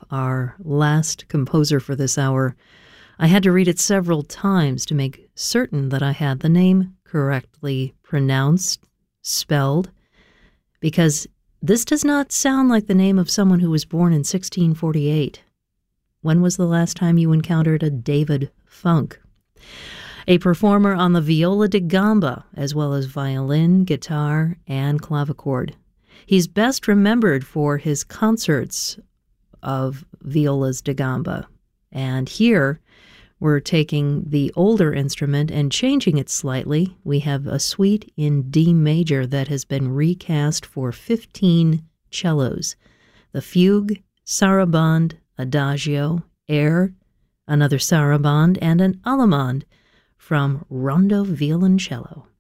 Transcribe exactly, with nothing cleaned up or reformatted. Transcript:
off our last composer for this hour, I had to read it several times to make certain that I had the name correctly pronounced, spelled, because this does not sound like the name of someone who was born in sixteen forty-eight. When was the last time you encountered a David Funk? A performer on the viola da gamba, as well as violin, guitar, and clavichord. He's best remembered for his concerts of violas da gamba. And here, we're taking the older instrument and changing it slightly. We have a suite in D major that has been recast for fifteen cellos. The fugue, sarabande, adagio, air, another sarabande, and an allemande from Rondo Violoncello.